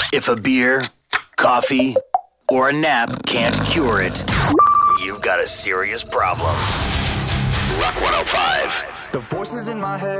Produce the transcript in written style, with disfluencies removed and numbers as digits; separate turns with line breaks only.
If a beer, coffee, or a nap can't cure it, you've got a serious problem. Rock 105.
The voices in my head.